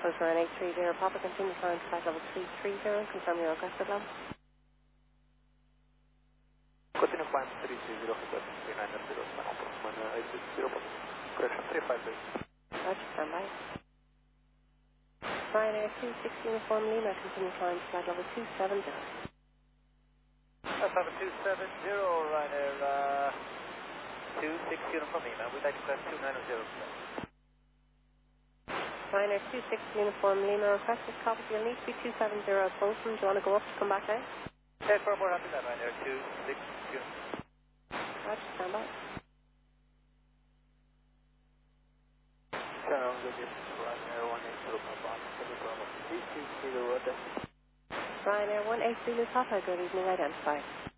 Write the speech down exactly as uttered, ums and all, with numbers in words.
Close around eight three zero, Papa, continue flying flight level three three zero, confirm your requested level. Continue flying three three zero, request three nine zero, final approximate eight six zero, correction three five zero. Roger, stand by. Ryanair two six Uniform Lima, continue flying flight level two seven zero. seven two seven zero, Ryanair uh, two six Uniform Lima, we'd like to request two nine zero. Ryanair two six Uniform Lima, requested copy. You'll need to be two seven zero at Bolton. Do you want to go up to come back now? Yes, we're more happy than Ryanair two six Uniform. Roger, stand by. Turn on the distance, Ryanair one eight zero, Papa, three three zero, Ryanair one eight zero, Papa, good evening, identified.